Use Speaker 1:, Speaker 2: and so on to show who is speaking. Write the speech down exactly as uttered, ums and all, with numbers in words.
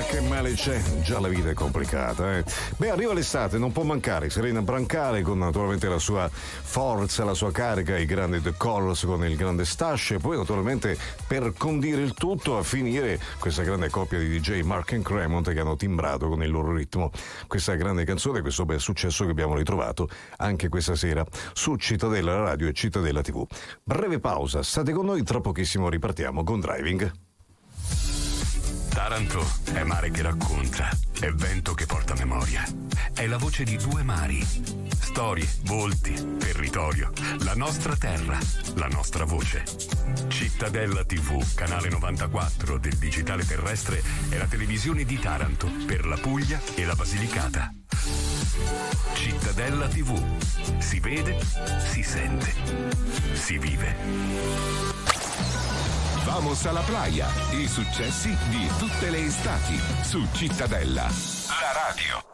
Speaker 1: che male c'è? Già la vita è complicata, eh? Beh, arriva l'estate, non può mancare Serena Brancale con naturalmente la sua forza, la sua carica, i grandi The Colors con il grande Stash, e poi naturalmente per condire il tutto a finire questa grande coppia di D J Mark and Cremont che hanno timbrato con il loro ritmo questa grande canzone, questo bel successo che abbiamo ritrovato anche questa sera su Cittadella Radio e Cittadella tivù. Breve pausa, state con noi, tra pochissimo ripartiamo con Driving.
Speaker 2: Taranto è mare che racconta, è vento che porta memoria, è la voce di due mari, storie, volti, territorio, la nostra terra, la nostra voce. Cittadella tivù, canale novantaquattro del digitale terrestre, è la televisione di Taranto per la Puglia e la Basilicata. Cittadella tivù, si vede, si sente, si vive.
Speaker 3: Vamos alla playa, i successi di tutte le estati su Cittadella, la radio.